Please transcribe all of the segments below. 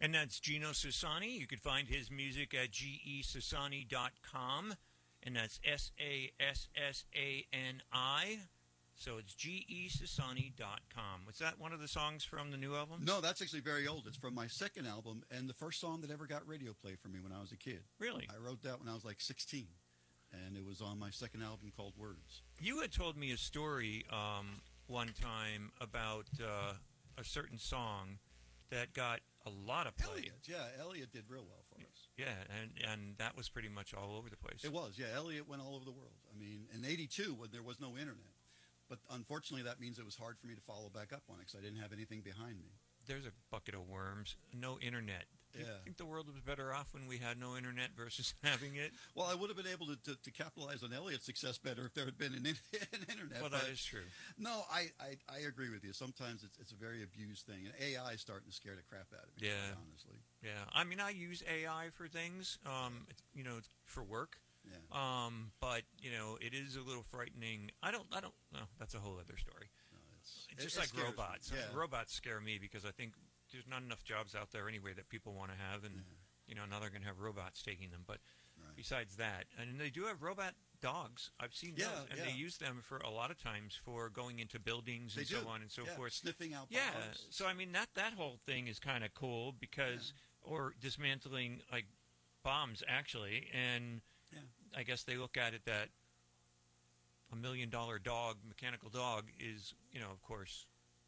And that's Gino Sassani. You can find his music at gesassani.com. And that's Sassani. So it's gesassani.com. Was that one of the songs from the new album? No, that's actually very old. It's from my second album and the first song that ever got radio play for me when I was a kid. Really? I wrote that when I was like 16. And it was on my second album called Words. You had told me a story one time about a certain song that got a lot of play. Elliot did real well for us. Yeah, and that was pretty much all over the place. It was, yeah. Elliot went all over the world. I mean, in '82, when there was no internet. But unfortunately, that means it was hard for me to follow back up on it because I didn't have anything behind me. There's a bucket of worms. No internet. Do you think the world was better off when we had no internet versus having it? Well, I would have been able to capitalize on Elliot's success better if there had been an internet. Well, that is true. No, I agree with you. Sometimes it's a very abused thing. And AI is starting to scare the crap out of me, honestly. Yeah. I mean, I use AI for things, it's for work. Yeah. But, it is a little frightening. I don't know. That's a whole other story. No, it's just like robots. Yeah. Robots scare me because I think there's not enough jobs out there anyway that people want to have, and now they're going to have robots taking them. But besides that, and they do have robot dogs. I've seen those, and they use them for a lot of times for going into buildings and so on and so forth, sniffing out bombs. Yeah, so I mean that whole thing is kind of cool because or dismantling like bombs actually, and I guess they look at it that $1 million mechanical dog is of course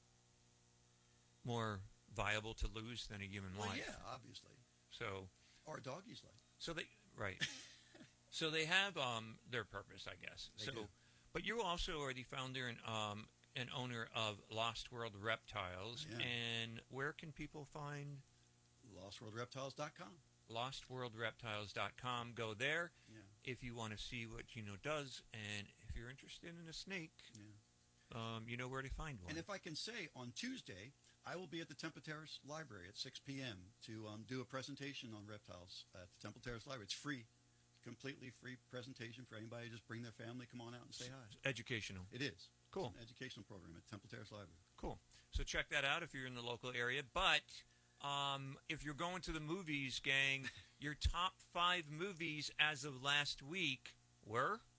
more viable to lose than a human life. Yeah, obviously. So, or a doggy's life. So they so they have their purpose, I guess. They do. But you also are the founder and owner of Lost World Reptiles. Yeah. And where can people find LostWorldReptiles.com? LostWorldReptiles.com. Go there if you want to see what Gino does, and if you're interested in a snake, you know where to find one. And if I can say, on Tuesday, I will be at the Temple Terrace Library at 6 p.m. to do a presentation on reptiles at the Temple Terrace Library. It's free, completely free presentation for anybody. Just bring their family, come on out and say hi. Educational. It is. Cool. It's an educational program at Temple Terrace Library. Cool. So check that out if you're in the local area. But if you're going to the movies, gang, your top 5 movies as of last week were...